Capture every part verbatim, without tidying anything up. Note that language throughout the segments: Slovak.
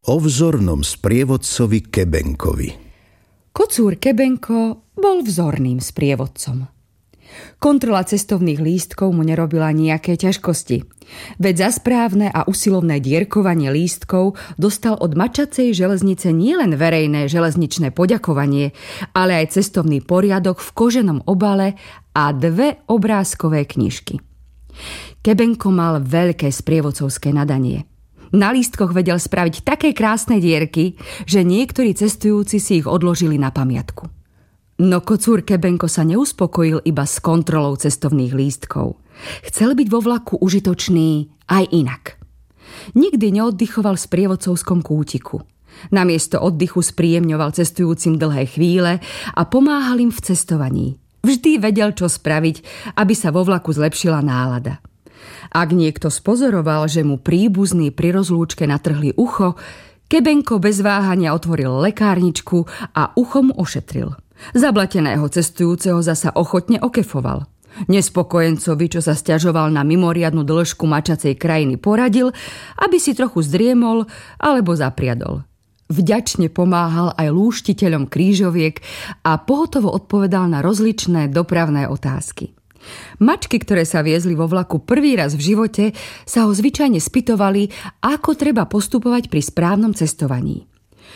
O vzornom sprievodcovi Kebenkovi. Kocúr Kebenko bol vzorným sprievodcom. Kontrola cestovných lístkov mu nerobila nejaké ťažkosti, veď za správne a usilovné dierkovanie lístkov dostal od mačacej železnice nielen verejné železničné poďakovanie, ale aj cestovný poriadok v koženom obale a dve obrázkové knižky. Kebenko mal veľké sprievodcovské nadanie. Na lístkoch vedel spraviť také krásne dierky, že niektorí cestujúci si ich odložili na pamiatku. No kocúr Kebenko sa neuspokojil iba s kontrolou cestovných lístkov. Chcel byť vo vlaku užitočný aj inak. Nikdy neoddychoval v sprievodcovskom kútiku. Namiesto oddychu spríjemňoval cestujúcim dlhé chvíle a pomáhal im v cestovaní. Vždy vedel, čo spraviť, aby sa vo vlaku zlepšila nálada. Ak niekto spozoroval, že mu príbuzní pri rozlúčke natrhli ucho, Kebenko bez váhania otvoril lekárničku a ucho mu ošetril. Zablateného cestujúceho zasa ochotne okefoval. Nespokojencovi, čo sa sťažoval na mimoriadnu dĺžku mačacej krajiny, poradil, aby si trochu zdriemol alebo zapriadol. Vďačne pomáhal aj lúštiteľom krížoviek a pohotovo odpovedal na rozličné dopravné otázky. Mačky, ktoré sa viezli vo vlaku prvý raz v živote, sa ho zvyčajne spytovali, ako treba postupovať pri správnom cestovaní.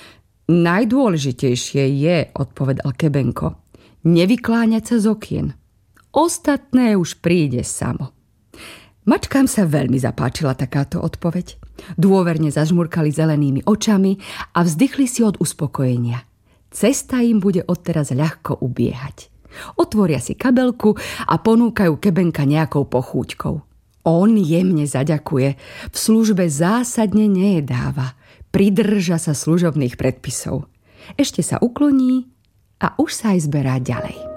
Najdôležitejšie je, odpovedal Kebenko, nevykláňať sa z okien. Ostatné už príde samo. Mačkám sa veľmi zapáčila takáto odpoveď. Dôverne zažmurkali zelenými očami a vzdychli si od uspokojenia. Cesta im bude odteraz ľahko ubiehať. Otvoria si kabelku a ponúkajú Kebenka nejakou pochúťkou. On jemne zaďakuje, v službe zásadne nejedáva. Pridrža sa služobných predpisov. Ešte sa ukloní a už sa aj zberá ďalej.